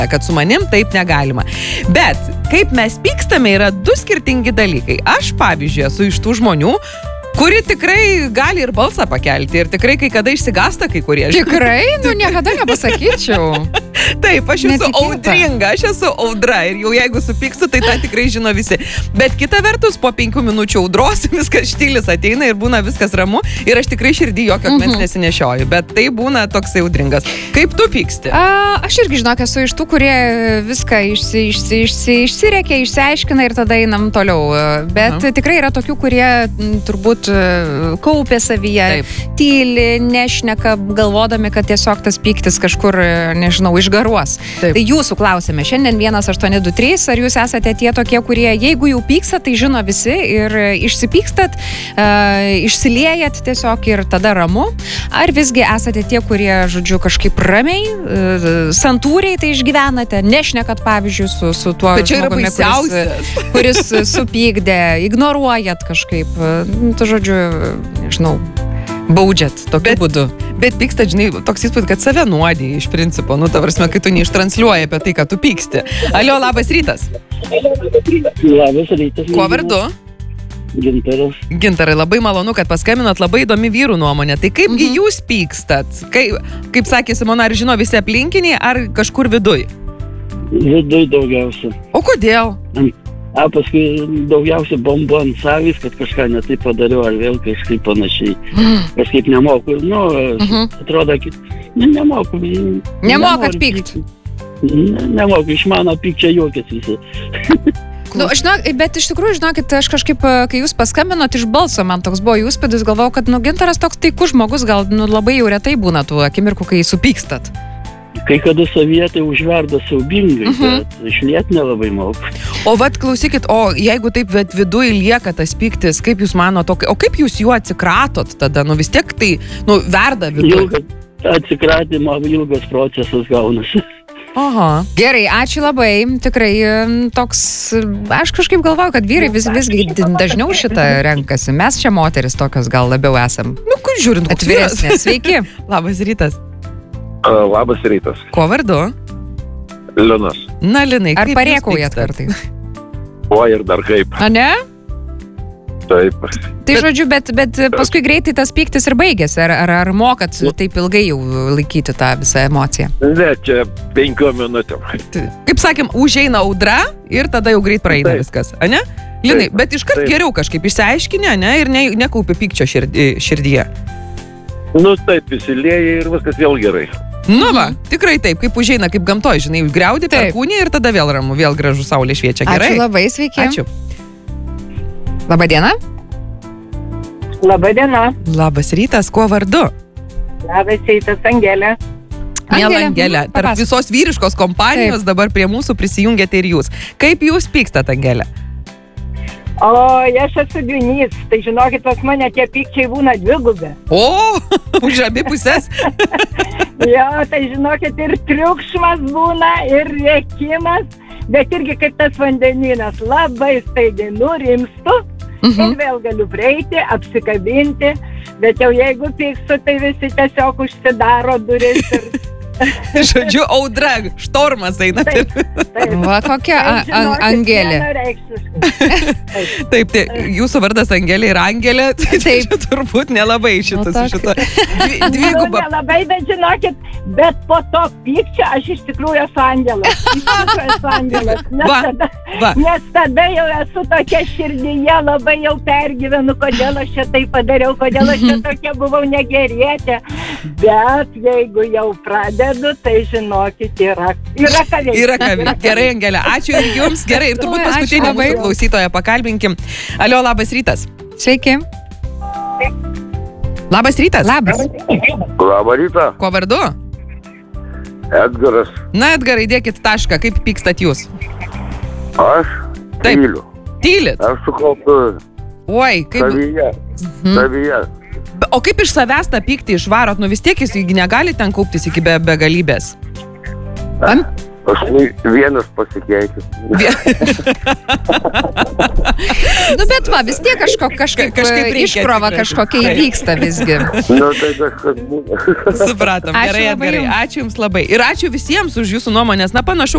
kad su manim taip negalima. Bet kaip mes pykstame yra du skirtingi dalykai. Aš, pavyzdžiui, esu iš tų žmonių, kuri tikrai gali ir balsą pakelti ir tikrai kai kada išsigąsta kai kurie. Tikrai? Nu, niekada nepasakyčiau. Taip, aš esu audringa, aš esu audra ir jau jeigu supykstu, tai tą tikrai žino visi. Bet kita vertus, po 5 minučių audros viskas štilis ateina ir būna viskas ramu ir aš tikrai širdį jokio akmens nesinešioju, bet tai būna toksai audringas. Kaip tu pyksti? Aš irgi, žinok, esu iš tų, kurie viską išsirėkia, išsiaiškina ir tada einam toliau. Bet tikrai yra tokių, kurie turbūt kaupė savyje, tyli, nešneka, galvodami, kad tiesiog tas pyktis kažkur, nežinau, išgaruos. Taip. Tai jūsų klausime. Šiandien 1823, ar jūs esate tie tokie, kurie, jeigu jau pykstat, tai žino visi ir išsipykstat, išsiliejat tiesiog ir tada ramu, ar visgi esate tie, kurie, žodžiu, kažkaip ramiai, santūriai tai išgyvenate, nešnekat, pavyzdžiui, su tuo žmogumi, kuris supykdė, ignoruojat kažkaip, žodžiu, nežinau, baudžiat tokiu būdu. Bet pykstat, žinai, toks įspūdis, kad save nuodė iš principo. Nu, ta prasme, kai tu neištransliuoji apie tai, kad tu pyksti. Alio, labas rytas. Labas rytas. Kuo vardu? Gintaras. Gintarai, labai malonu, kad paskambinot, labai įdomi vyrų nuomonė. Tai kaipgi jūs pykstat? Kaip sakė Simona, ar žino visi aplinkiniai, ar kažkur viduj? Viduj daugiausia. O kodėl? Paskui daugiausia bombu ant savęs, kad kažką netai padariau, ar vėl kažkaip panašiai. Kažkaip nemoku. Nu, atrodo, kad nemoku. Nemokat pykti? Nemoku, iš mano pykčia juokės visi. Nu, bet iš tikrųjų, žinokit, aš kažkaip, kai jūs paskambinot iš balso, man toks buvo įspūdis, galvojau, kad, Gintaras toks taikus žmogus, gal labai jau retai būna tų akimirkų, kai supykstat. Kai kada savyje tai užverda siaubingai, bet išliet nelabai moku. O vat klausykit, o jeigu taip viduj lieka tas pyktis, kaip jūs manote, o kaip jūs juo atsikratot tada? Nu vis tiek tai, verda viduj. Atsikratimo ilgas procesas gaunasi. Aha. Gerai, ačiū labai. Tikrai toks, aš kažkaip galvoju, kad vyrai visgi dažniau šitą renkasi. Mes čia moteris tokios gal labiau esam. Nu, kur žiūrint, atviresnės. Sveiki. Labas rytas. Labas rytas. Kuo vardu? Linas. Na, Linai, ar parėkaujat kartais? O ir dar kaip. A ne? Taip. Tai žodžiu, bet paskui greitai tas pyktis ir baigėsi. Ar mokat taip ilgai jau laikyti tą visą emociją? Ne, čia 5 minutėm. Kaip sakėm, užeina audra ir tada jau greit praeina viskas, ane? Linai, bet iškart geriau kažkaip išsiaiškinę, ne? Ir nekaupi pykčio širdyje. Nu taip, įsilieja ir viskas vėl gerai. Nu va, tikrai taip, kaip užeina, kaip gamtoj, žinai, griaudi per kūnį ir tada vėl ramu, vėl gražu saulė šviečia, gerai? Ačiū labai, sveiki. Ačiū. Labadiena. Labadiena. Labas rytas, kuo vardu? Labas rytas, Angelė. Miela Angelė, tarp visos vyriškos kompanijos dabar prie mūsų prisijungėte ir jūs. Kaip jūs pykstat, Angelė? O, aš esu dvynys, tai žinokit, pas mane tie pykčiai būna dvigubė. O, už abi pusės. Jo, tai žinokit, ir triukšmas būna, ir rėkimas, bet irgi kaip tas vandeninas, labai staigiai nurimstu, ir vėl galiu prieiti, apsikabinti, bet jau jeigu pykstu, tai visi tiesiog užsidaro duris ir... Žodžiu, audra, štormas eina. Taip. Va, kokia Angelė. Taip, jūsų vardas Angelė ir Angelė, tai turbūt nelabai šitas. Dviguba. Nelabai, bet žinokit, bet po to pykčio aš iš tikrųjų esu angelas. Nes tada jau esu tokia širdyje, labai jau pergyvenu, kodėl aš čia tai padariau, kodėl aš čia tokia buvau negerietė. Bet jeigu jau pradedu, tai žinokit, yra ką veikti. Yra ką veikti. Gerai, Angelė, ačiū ir jums. Gerai, ir turbūt paskutinį mūsų klausytoją pakalbinkim. Alio, labas rytas. Sveiki. Labas rytas. Labas. Labą rytą. Kuo vardu? Edgaras. Na, Edgarai, dėkit tašką. Kaip pykstat jūs? Aš tyliu. Tylit? Aš sukaupiu. Oi, kaip... Savyje. O kaip iš savęs tą pyktį išvarot? Nu vis tiek jis negali ten kauptis iki begalybės. Aš vienas pasikeisiu. Nu bet va, vis tiek kažkaip iškrova kažkokia įvyksta visgi. Nu tai kažkas būna. Supratom, gerai, Edgarai. Ačiū jums labai. Ir ačiū visiems už jūsų nuomonės. Na, panašu,